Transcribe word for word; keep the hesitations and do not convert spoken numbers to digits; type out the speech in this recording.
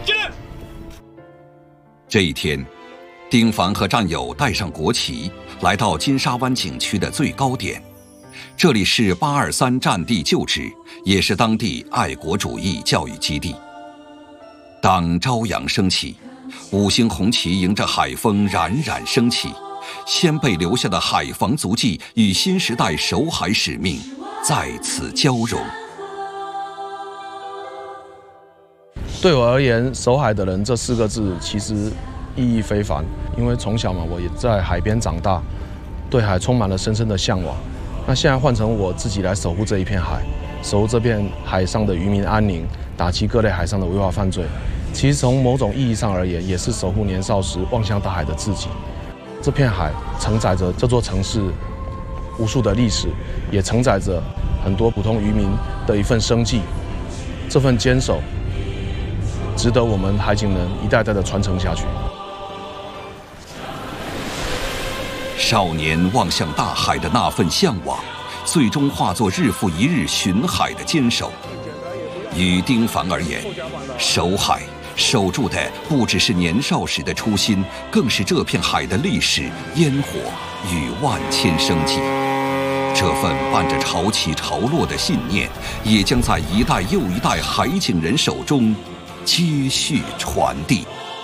进来。 这一天，丁凡和战友带上国旗，来到金沙湾景区的最高点。这里是八二三战地旧址，也是当地爱国主义教育基地。当朝阳升起，五星红旗迎着海风冉冉升起，先辈留下的海防足迹与新时代守海使命在此交融。 对我而言，守海的人这四个字其实意义非凡，因为从小嘛，我也在海边长大，对海充满了深深的向往。那现在换成我自己来守护这一片海，守护这片海上的渔民安宁，打击各类海上的违法犯罪。其实从某种意义上而言，也是守护年少时望向大海的自己。这片海承载着这座城市无数的历史，也承载着很多普通渔民的一份生计。这份坚守，值得我们海警人一代代的传承下去。 少年望向大海的那份向往，最终化作日复一日巡海的坚守。于丁凡而言，守海守住的不只是年少时的初心，更是这片海的历史、烟火与万千生计。这份伴着潮起潮落的信念，也将在一代又一代海警人手中继续传递。